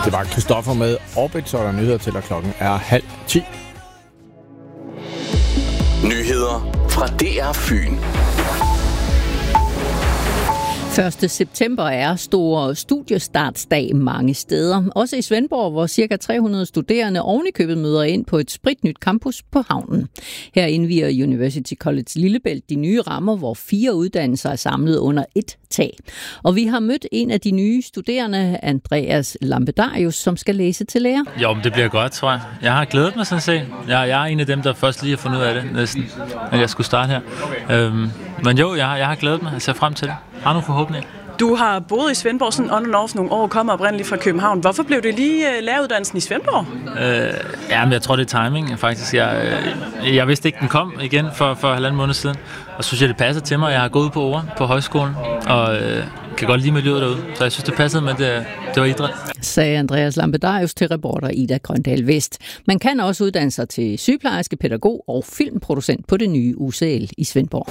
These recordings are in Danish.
Det var Christoffer med Orbit, så der nyheder til, at klokken er 9:30. Nyheder fra DR Fyn. 1. september er store studiestartsdag mange steder. Også i Svendborg, hvor ca. 300 studerende ovenikøbet møder ind på et spritnyt campus på havnen. Her indvier University College Lillebælt de nye rammer, hvor 4 uddannelser er samlet under et tag. Og vi har mødt en af de nye studerende, Andreas Lampedarius, som skal læse til lærer. Jo, men det bliver godt, tror jeg. Jeg har glædet mig sådan set. Jeg er en af dem, der først lige har fundet ud af det, næsten, at jeg skulle starte her. Men jo, jeg har glædet mig. Jeg ser frem til det. Har nogle forhåbninger. Du har boet i Svendborg sådan on and off nogle år, kommer oprindeligt fra København. Hvorfor blev det lige læreruddannelsen i Svendborg? Men jeg tror, det er timing, faktisk. Jeg vidste ikke, den kom igen for 1,5 måned siden. Og så synes jeg, det passer til mig. Jeg har gået på Ore på højskolen, og kan godt lide miljøet derude. Så jeg synes, det passede med, det var idræt. Sagde Andreas Lampedarius til reporter Ida Grøndal Vest. Man kan også uddanne sig til sygeplejerske, pædagog og filmproducent på det nye UCL i Svendborg.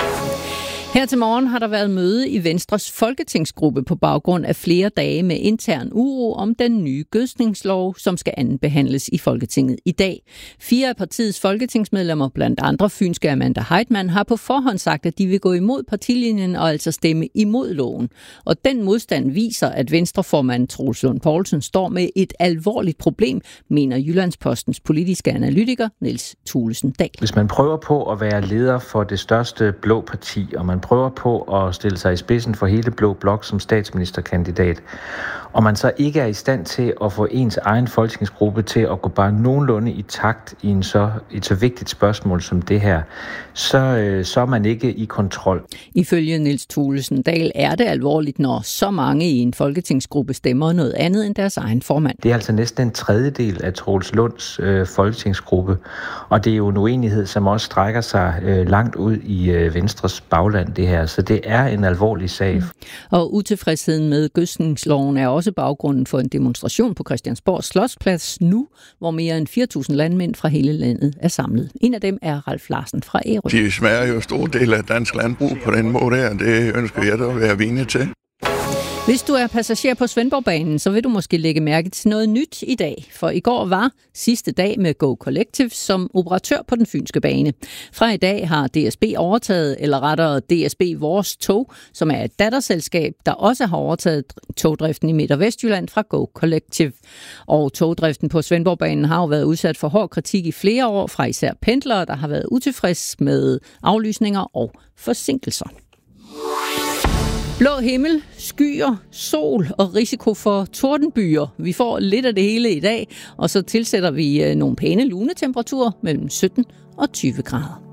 Her til morgen har der været møde i Venstres folketingsgruppe på baggrund af flere dage med intern uro om den nye gødskningslov, som skal andenbehandles i Folketinget i dag. 4 af partiets folketingsmedlemmer, blandt andre fynske Amanda Heitmann, har på forhånd sagt, at de vil gå imod partilinjen og altså stemme imod loven. Og den modstand viser, at Venstreformand Troels Lund Poulsen står med et alvorligt problem, mener Jyllandspostens politiske analytiker Niels Thuelsen Dahl. Hvis man prøver på at være leder for det største blå parti, og man prøver på at stille sig i spidsen for hele blå blok som statsministerkandidat, og man så ikke er i stand til at få ens egen folketingsgruppe til at gå bare nogenlunde i takt i et så vigtigt spørgsmål som det her, så er man ikke i kontrol. Ifølge Niels Thuelsen Dahl er det alvorligt, når så mange i en folketingsgruppe stemmer noget andet end deres egen formand. Det er altså næsten 1/3 af Troels Lunds folketingsgruppe, og det er jo en uenighed, som også strækker sig langt ud i Venstres bagland, det her. Så det er en alvorlig sag. Og utilfredsheden med gødskningsloven er også baggrunden for en demonstration på Christiansborg Slotsplads nu, hvor mere end 4.000 landmænd fra hele landet er samlet. En af dem er Ralf Larsen fra Ærø. De smager jo stor del af dansk landbrug på den måde her. Det ønsker jeg da at være vidne til. Hvis du er passager på Svendborgbanen, så vil du måske lægge mærke til noget nyt i dag. For i går var sidste dag med Go Collective som operatør på den fynske bane. Fra i dag har DSB overtaget, eller rettere DSB Vores Tog, som er et datterselskab, der også har overtaget togdriften i Midt- og Vestjylland fra Go Collective. Og togdriften på Svendborgbanen har jo været udsat for hård kritik i flere år fra især pendlere, der har været utilfreds med aflysninger og forsinkelser. Blå himmel, skyer, sol og risiko for tordenbyer. Vi får lidt af det hele i dag, og så tilsætter vi nogle pæne lunetemperaturer mellem 17 og 20 grader.